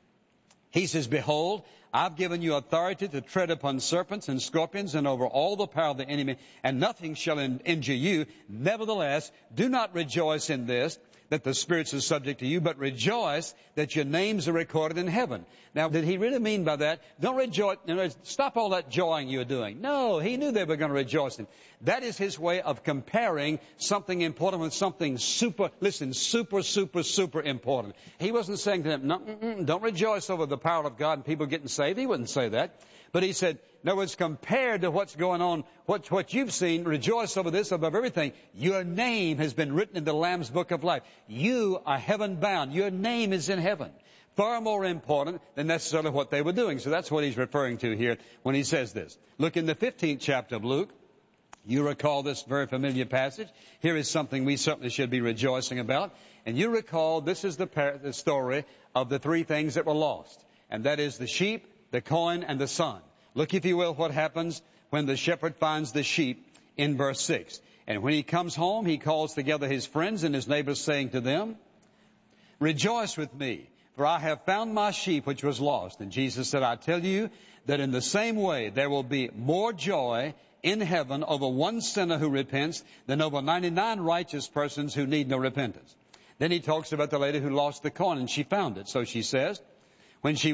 He says, behold, I've given you authority to tread upon serpents and scorpions and over all the power of the enemy, and nothing shall injure you. Nevertheless, do not rejoice in this, that the spirits are subject to you, but rejoice that your names are recorded in heaven. Now, did he really mean by that? Don't rejoice, stop all that joying you're doing. No, he knew they were going to rejoice in. That is his way of comparing something important with something super important. He wasn't saying to them, no, don't rejoice over the power of God and people getting saved. He wouldn't say that. But he said, in other words, compared to what's going on, what you've seen, rejoice over this above everything. Your name has been written in the Lamb's Book of Life. You are heaven bound. Your name is in heaven. Far more important than necessarily what they were doing. So that's what he's referring to here when he says this. Look in the 15th chapter of Luke. You recall this very familiar passage. Here is something we certainly should be rejoicing about. And you recall this is the story of the three things that were lost. And that is the sheep, the coin, and the son. Look, if you will, what happens when the shepherd finds the sheep in verse 6. And when he comes home, he calls together his friends and his neighbors, saying to them, rejoice with me, for I have found my sheep which was lost. And Jesus said, I tell you that in the same way there will be more joy in heaven over one sinner who repents than over 99 righteous persons who need no repentance. Then he talks about the lady who lost the coin, and she found it. So she says, when she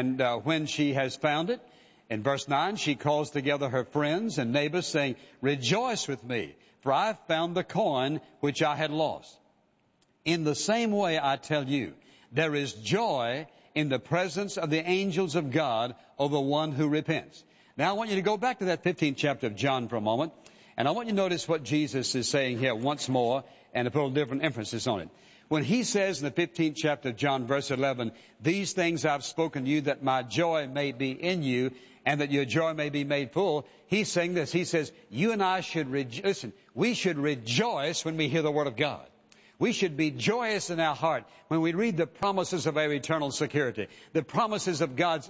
has found it, in verse 9, she calls together her friends and neighbors, saying, rejoice with me, for I have found the coin which I had lost. In the same way, I tell you, there is joy in the presence of the angels of God over one who repents. Now I want you to go back to that 15th chapter of John for a moment, and I want you to notice what Jesus is saying here once more, and to put a different emphasis on it. When he says in the 15th chapter of John, verse 11, these things I've spoken to you that my joy may be in you and that your joy may be made full, he's saying this. He says, you and I should we should rejoice when we hear the Word of God. We should be joyous in our heart when we read the promises of our eternal security, the promises of God's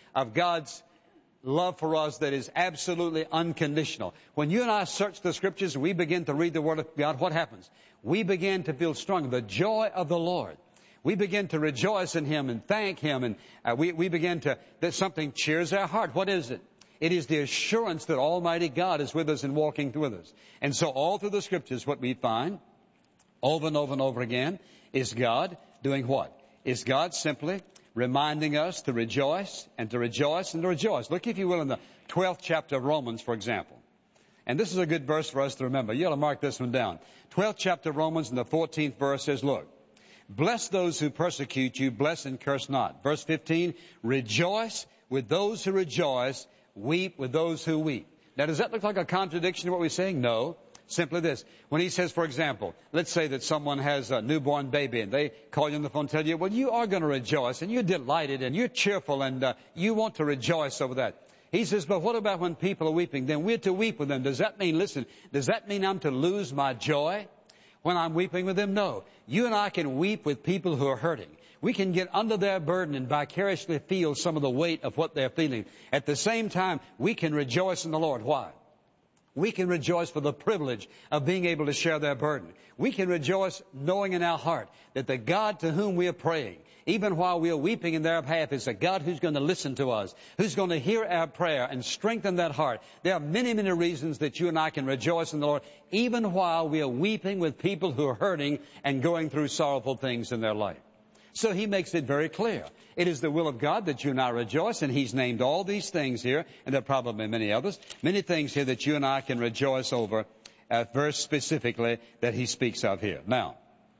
love for us that is absolutely unconditional. When you and I search the Scriptures, we begin to read the Word of God, what happens? We begin to feel strong, the joy of the Lord. We begin to rejoice in Him and thank Him, and we begin to, that something cheers our heart. What is it? It is the assurance that Almighty God is with us and walking with us. And so all through the Scriptures, what we find over and over and over again is God doing what? Is God simply reminding us to rejoice and to rejoice and to rejoice. Look, if you will, in the 12th chapter of Romans, for example. And this is a good verse for us to remember. You ought to mark this one down. 12th chapter of Romans, and the 14th verse says, look, bless those who persecute you, bless and curse not. Verse 15, rejoice with those who rejoice, weep with those who weep. Now, does that look like a contradiction to what we're saying? No. Simply this. When he says, for example, let's say that someone has a newborn baby and they call you on the phone and tell you, well, you are going to rejoice and you're delighted and you're cheerful and you want to rejoice over that. He says, but what about when people are weeping? Then we're to weep with them. Does that mean, listen, does that mean I'm to lose my joy when I'm weeping with them? No. You and I can weep with people who are hurting. We can get under their burden and vicariously feel some of the weight of what they're feeling. At the same time, we can rejoice in the Lord. Why? We can rejoice for the privilege of being able to share their burden. We can rejoice knowing in our heart that the God to whom we are praying, even while we are weeping in their behalf, is a God who's going to listen to us, who's going to hear our prayer and strengthen that heart. There are many, many reasons that you and I can rejoice in the Lord, even while we are weeping with people who are hurting and going through sorrowful things in their life. So he makes it very clear. It is the will of God that you and I rejoice, and he's named all these things here, and there are probably many others, many things here that you and I can rejoice over, verse specifically that he speaks of here. Now,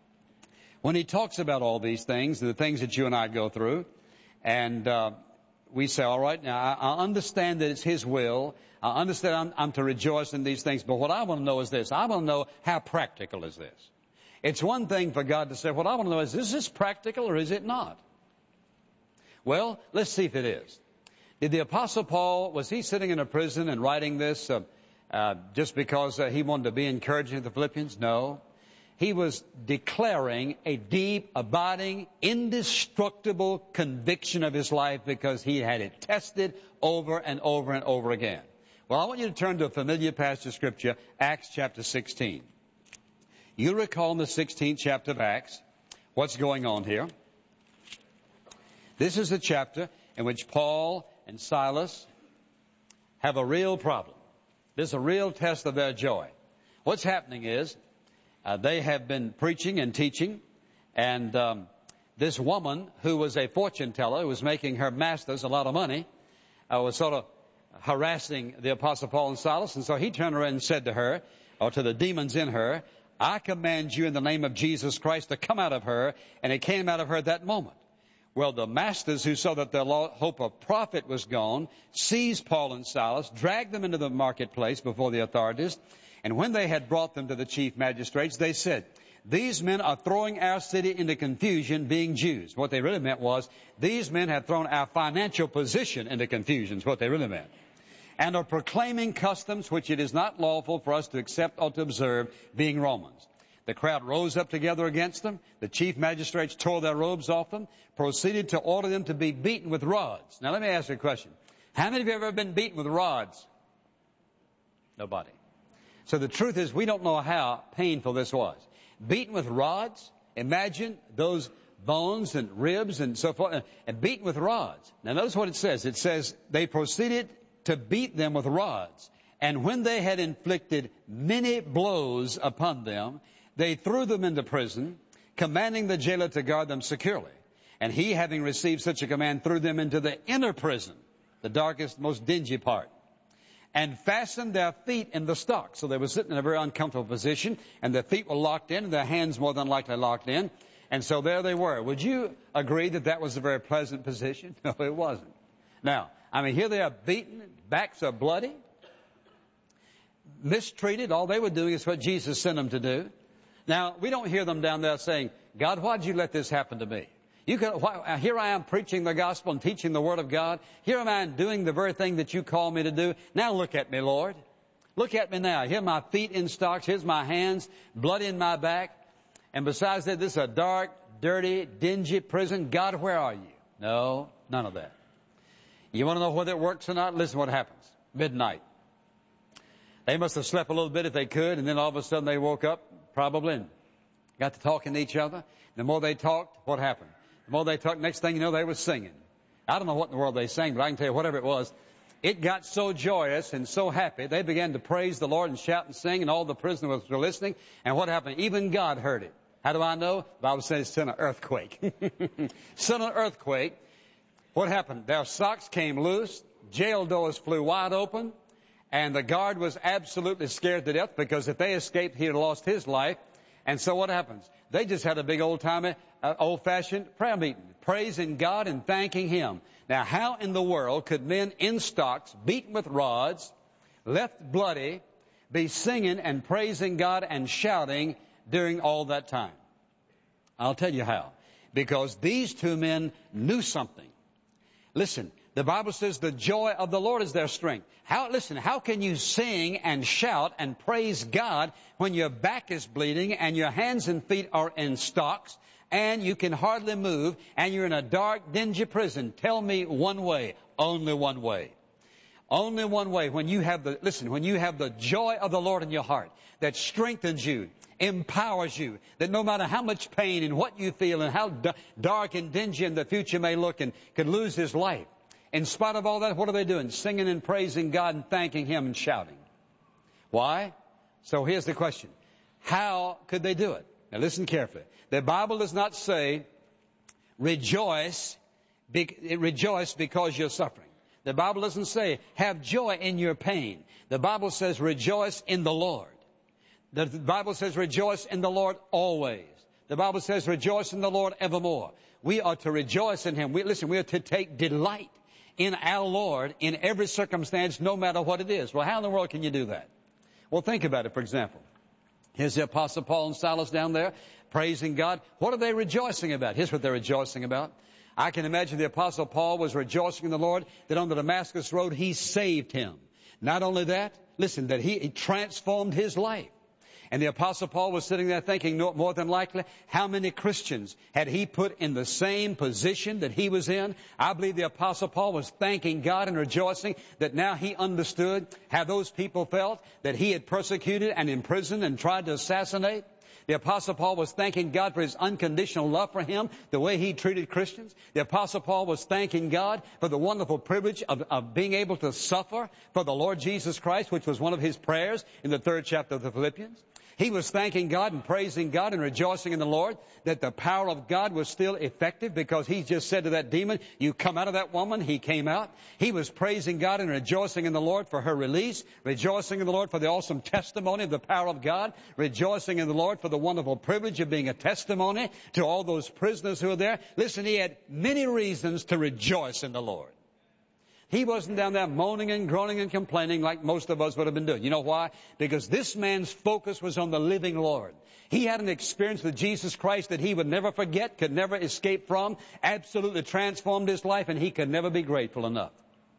when he talks about all these things, the things that you and I go through, and we say, all right, now I understand that it's his will. I understand I'm to rejoice in these things, but what I want to know is this. I want to know, how practical is this? It's one thing for God to say, what I want to know is this practical or is it not? Well, let's see if it is. Did the Apostle Paul, was he sitting in a prison and writing this just because he wanted to be encouraging to the Philippians? No. He was declaring a deep, abiding, indestructible conviction of his life because he had it tested over and over and over again. Well, I want you to turn to a familiar passage of Scripture, Acts chapter 16. You recall in the 16th chapter of Acts what's going on here. This is the chapter in which Paul and Silas have a real problem. This is a real test of their joy. What's happening is they have been preaching and teaching, and this woman who was a fortune teller, who was making her masters a lot of money, was sort of harassing the Apostle Paul and Silas, and so he turned around and said to her, or to the demons in her, I command you in the name of Jesus Christ to come out of her, and it came out of her at that moment. Well, the masters who saw that their hope of profit was gone, seized Paul and Silas, dragged them into the marketplace before the authorities, and when they had brought them to the chief magistrates, they said, these men are throwing our city into confusion, being Jews. What they really meant was, these men have thrown our financial position into confusion, is what they really meant. And are proclaiming customs which it is not lawful for us to accept or to observe, being Romans. The crowd rose up together against them. The chief magistrates tore their robes off them, proceeded to order them to be beaten with rods. Now let me ask you a question. How many of you have ever been beaten with rods? Nobody. So the truth is, we don't know how painful this was. Beaten with rods? Imagine those bones and ribs and so forth, and beaten with rods. Now notice what it says. It says, they proceeded to beat them with rods. And when they had inflicted many blows upon them, they threw them into prison, commanding the jailer to guard them securely. And he, having received such a command, threw them into the inner prison, the darkest, most dingy part, and fastened their feet in the stocks. So they were sitting in a very uncomfortable position, and their feet were locked in, and their hands more than likely locked in. And so there they were. Would you agree that that was a very pleasant position? No, it wasn't. Now, here they are beaten, backs are bloody, mistreated. All they were doing is what Jesus sent them to do. Now, we don't hear them down there saying, God, why did you let this happen to me? Here I am preaching the gospel and teaching the word of God. Here am I doing the very thing that you call me to do. Now look at me, Lord. Look at me now. Here are my feet in stocks. Here's my hands, blood in my back. And besides that, this is a dark, dirty, dingy prison. God, where are you? No, none of that. You want to know whether it works or not? Listen what happens. Midnight. They must have slept a little bit if they could, and then all of a sudden they woke up, probably, and got to talking to each other. The more they talked, what happened? The more they talked, next thing you know, they were singing. I don't know what in the world they sang, but I can tell you whatever it was. It got so joyous and so happy, they began to praise the Lord and shout and sing, and all the prisoners were listening. And what happened? Even God heard it. How do I know? The Bible says it's sent an earthquake. Sent an earthquake. What happened? Their socks came loose, jail doors flew wide open, and the guard was absolutely scared to death because if they escaped, he'd have lost his life. And so what happens? They just had a big old-fashioned prayer meeting, praising God and thanking Him. Now, how in the world could men in stocks, beaten with rods, left bloody, be singing and praising God and shouting during all that time? I'll tell you how. Because these two men knew something. Listen, the Bible says the joy of the Lord is their strength. How can you sing and shout and praise God when your back is bleeding and your hands and feet are in stocks and you can hardly move and you're in a dark, dingy prison? Tell me one way. Only one way. Only one way. When you have the joy of the Lord in your heart that strengthens you, empowers you, that no matter how much pain and what you feel and how dark and dingy in the future may look and could lose his life, in spite of all that, what are they doing? Singing and praising God and thanking Him and shouting. Why? So here's the question. How could they do it? Now listen carefully. The Bible does not say, rejoice because you're suffering. The Bible doesn't say, have joy in your pain. The Bible says, rejoice in the Lord. The Bible says, rejoice in the Lord always. The Bible says, rejoice in the Lord evermore. We are to rejoice in Him. We are to take delight in our Lord in every circumstance, no matter what it is. Well, how in the world can you do that? Well, think about it, for example. Here's the Apostle Paul and Silas down there praising God. What are they rejoicing about? Here's what they're rejoicing about. I can imagine the Apostle Paul was rejoicing in the Lord that on the Damascus Road He saved him. Not only that, listen, that He transformed his life. And the Apostle Paul was sitting there thinking, no, more than likely, how many Christians had he put in the same position that he was in? I believe the Apostle Paul was thanking God and rejoicing that now he understood how those people felt that he had persecuted and imprisoned and tried to assassinate. The Apostle Paul was thanking God for His unconditional love for him, the way he treated Christians. The Apostle Paul was thanking God for the wonderful privilege of being able to suffer for the Lord Jesus Christ, which was one of his prayers in the 3rd chapter of the Philippians. He was thanking God and praising God and rejoicing in the Lord that the power of God was still effective because He just said to that demon, you come out of that woman. He came out. He was praising God and rejoicing in the Lord for her release, rejoicing in the Lord for the awesome testimony of the power of God, rejoicing in the Lord for the wonderful privilege of being a testimony to all those prisoners who were there. Listen, he had many reasons to rejoice in the Lord. He wasn't down there moaning and groaning and complaining like most of us would have been doing. You know why? Because this man's focus was on the living Lord. He had an experience with Jesus Christ that he would never forget, could never escape from, absolutely transformed his life, and he could never be grateful enough.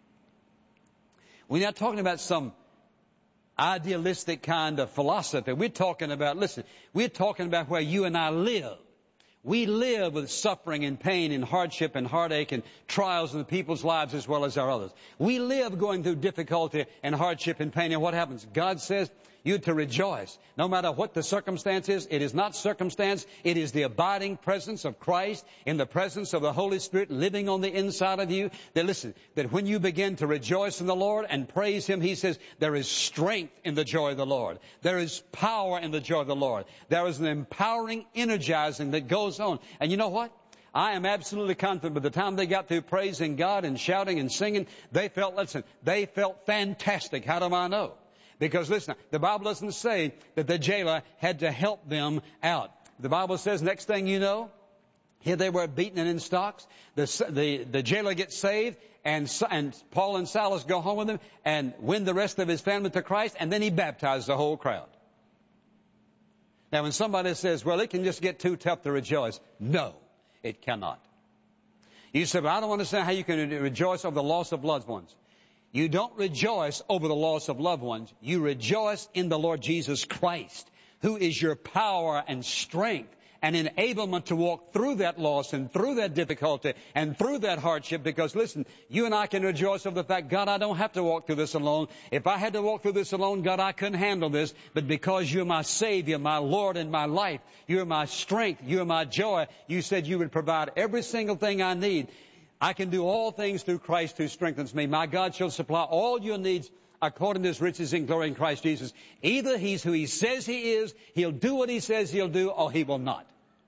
We're not talking about some idealistic kind of philosophy. We're talking about where you and I live. We live with suffering and pain and hardship and heartache and trials in the people's lives as well as our others. We live going through difficulty and hardship and pain. And what happens? God says you're to rejoice. No matter what the circumstance is, it is not circumstance. It is the abiding presence of Christ in the presence of the Holy Spirit living on the inside of you. That when you begin to rejoice in the Lord and praise Him, He says there is strength in the joy of the Lord. There is power in the joy of the Lord. There is an empowering, energizing that goes on. And you know what? I am absolutely confident by the time they got through praising God and shouting and singing, they felt fantastic. How do I know? Because listen, the Bible doesn't say that the jailer had to help them out. The Bible says next thing you know, Here they were beaten and in stocks. The jailer gets saved, and Paul and Silas go home with him and win the rest of his family to Christ, and then he baptizes the whole crowd. Now, when somebody says, well, it can just get too tough to rejoice. No, it cannot. You say, well, I don't understand how you can rejoice over the loss of loved ones. You don't rejoice over the loss of loved ones. You rejoice in the Lord Jesus Christ, who is your power and strength and enablement to walk through that loss and through that difficulty and through that hardship. Because listen, you and I can rejoice over the fact, God, I don't have to walk through this alone. If I had to walk through this alone, God, I couldn't handle this. But because you're my Savior, my Lord, and my life, you're my strength, you're my joy. You said you would provide every single thing I need. I can do all things through Christ who strengthens me. My God shall supply all your needs according to his riches in glory in Christ Jesus. Either he's who he says he is, he'll do what he says he'll do, or he will not.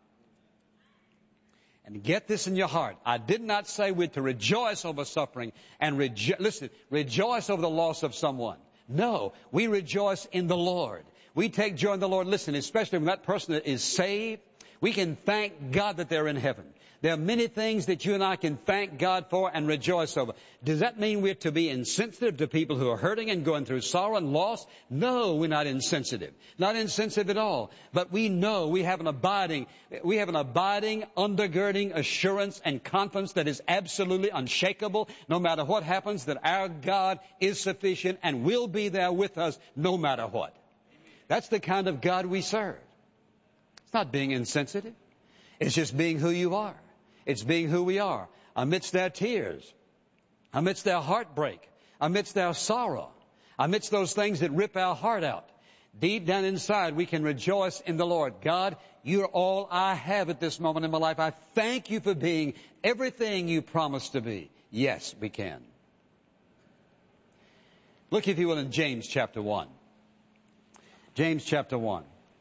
And get this in your heart. I did not say we're to rejoice over suffering and rejoice over the loss of someone. No, we rejoice in the Lord. We take joy in the Lord. Listen, especially when that person is saved, we can thank God that they're in heaven. There are many things that you and I can thank God for and rejoice over. Does that mean we're to be insensitive to people who are hurting and going through sorrow and loss? No, we're not insensitive. Not insensitive at all. But we know we have an abiding, undergirding assurance and confidence that is absolutely unshakable. No matter what happens, that our God is sufficient and will be there with us no matter what. That's the kind of God we serve. It's not being insensitive. It's just being who you are. It's being who we are, amidst their tears, amidst their heartbreak, amidst their sorrow, amidst those things that rip our heart out. Deep down inside, we can rejoice in the Lord. God, you're all I have at this moment in my life. I thank you for being everything you promised to be. Yes, we can. Look, if you will, in James chapter 1. James chapter 1.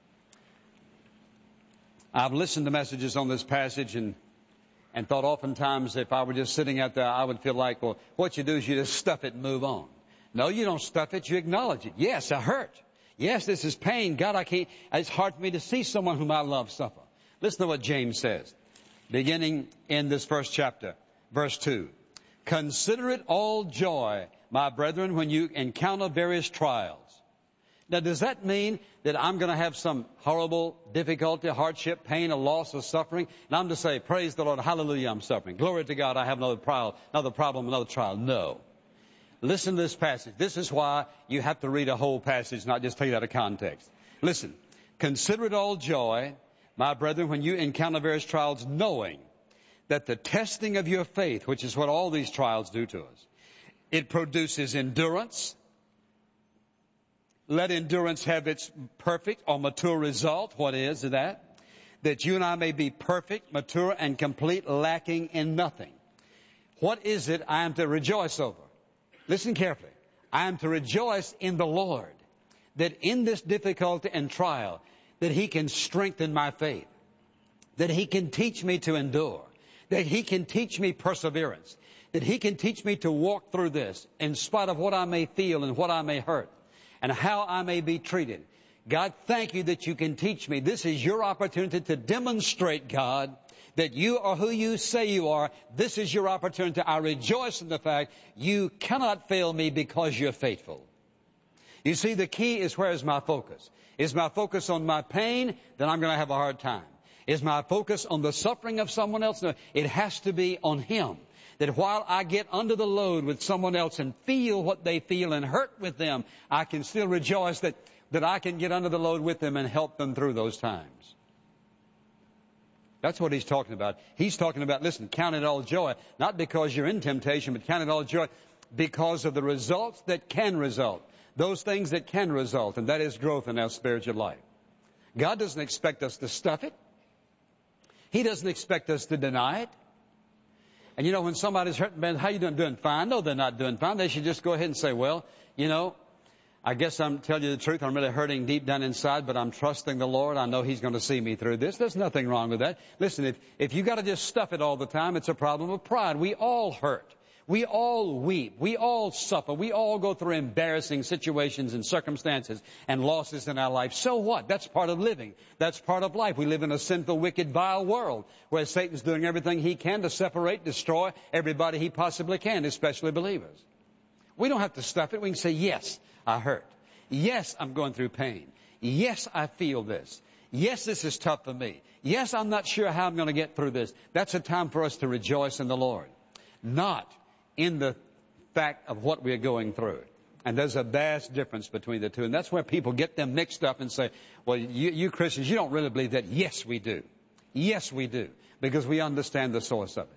I've listened to messages on this passage and thought oftentimes if I were just sitting out there, I would feel like, well, what you do is you just stuff it and move on. No, you don't stuff it. You acknowledge it. Yes, I hurt. Yes, this is pain. God, it's hard for me to see someone whom I love suffer. Listen to what James says, beginning in this first chapter, verse 2. Consider it all joy, my brethren, when you encounter various trials. Now, does that mean that I'm going to have some horrible difficulty, hardship, pain, or loss, or suffering? And I'm to say, praise the Lord, hallelujah, I'm suffering. Glory to God, I have another problem, another trial. No. Listen to this passage. This is why you have to read a whole passage, not just take it out of context. Listen. Consider it all joy, my brethren, when you encounter various trials, knowing that the testing of your faith, which is what all these trials do to us, it produces endurance. Let endurance have its perfect or mature result. What is that? That you and I may be perfect, mature, and complete, lacking in nothing. What is it I am to rejoice over? Listen carefully. I am to rejoice in the Lord, that in this difficulty and trial, that He can strengthen my faith, that He can teach me to endure, that He can teach me perseverance, that He can teach me to walk through this in spite of what I may feel and what I may hurt, and how I may be treated. God, thank you that you can teach me. This is your opportunity to demonstrate, God, that you are who you say you are. This is your opportunity. I rejoice in the fact you cannot fail me because you're faithful. You see, the key is, where is my focus? Is my focus on my pain? Then I'm going to have a hard time. Is my focus on the suffering of someone else? No, it has to be on Him. That while I get under the load with someone else and feel what they feel and hurt with them, I can still rejoice that I can get under the load with them and help them through those times. That's what he's talking about. He's talking about, listen, count it all joy, not because you're in temptation, but count it all joy because of the results that can result. Those things that can result, and that is growth in our spiritual life. God doesn't expect us to stuff it. He doesn't expect us to deny it. And you know, when somebody's hurting, man, how you doing? Doing fine? No, they're not doing fine. They should just go ahead and say, well, you know, I guess I'm telling you the truth. I'm really hurting deep down inside, but I'm trusting the Lord. I know He's going to see me through this. There's nothing wrong with that. Listen, if you got to just stuff it all the time, it's a problem of pride. We all hurt. We all weep. We all suffer. We all go through embarrassing situations and circumstances and losses in our life. So what? That's part of living. That's part of life. We live in a sinful, wicked, vile world where Satan's doing everything he can to separate, destroy everybody he possibly can, especially believers. We don't have to stuff it. We can say, yes, I hurt. Yes, I'm going through pain. Yes, I feel this. Yes, this is tough for me. Yes, I'm not sure how I'm going to get through this. That's a time for us to rejoice in the Lord. Not in the fact of what we're going through. And there's a vast difference between the two. And that's where people get them mixed up and say, well, you Christians, you don't really believe that. Yes, we do. Yes, we do. Because we understand the source of it.